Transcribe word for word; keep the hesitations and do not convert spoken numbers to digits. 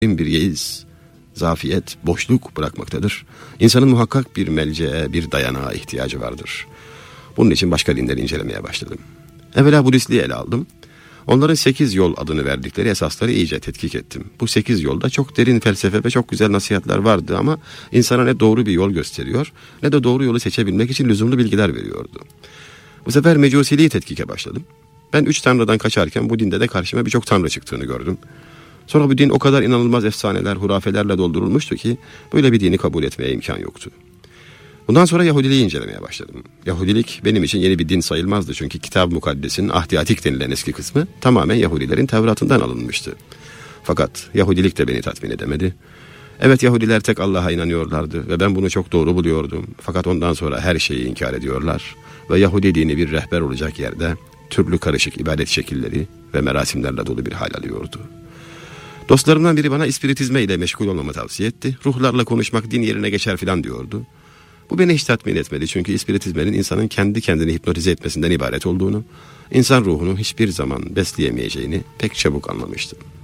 bir yeis, zafiyet, boşluk bırakmaktadır. İnsanın muhakkak bir melceğe, bir dayanağa ihtiyacı vardır. Bunun için başka dinleri incelemeye başladım. Evvela Budistliği ele aldım. Onların sekiz yol adını verdikleri esasları iyice tetkik ettim. Bu sekiz yolda çok derin felsefe ve çok güzel nasihatler vardı ama insana ne doğru bir yol gösteriyor ne de doğru yolu seçebilmek için lüzumlu bilgiler veriyordu. Bu sefer Mecusiliği tetkike başladım. Ben üç tanrıdan kaçarken bu dinde de karşıma birçok tanrı çıktığını gördüm. Sonra bu din o kadar inanılmaz efsaneler, hurafelerle doldurulmuştu ki böyle bir dini kabul etmeye imkan yoktu. Bundan sonra Yahudiliği incelemeye başladım. Yahudilik benim için yeni bir din sayılmazdı çünkü Kitab-ı Mukaddes'in Ahdiyatik denilen eski kısmı tamamen Yahudilerin Tevrat'ından alınmıştı. Fakat Yahudilik de beni tatmin edemedi. Evet, Yahudiler tek Allah'a inanıyorlardı ve ben bunu çok doğru buluyordum. Fakat ondan sonra her şeyi inkar ediyorlar ve Yahudi dini bir rehber olacak yerde türlü karışık ibadet şekilleri ve merasimlerle dolu bir hal alıyordu. Dostlarımdan biri bana ispiritizme ile meşgul olmamı tavsiye etti. Ruhlarla konuşmak din yerine geçer filan diyordu. Bu beni hiç tatmin etmedi çünkü ispiritizmenin insanın kendi kendini hipnotize etmesinden ibaret olduğunu, insan ruhunu hiçbir zaman besleyemeyeceğini pek çabuk anlamıştım.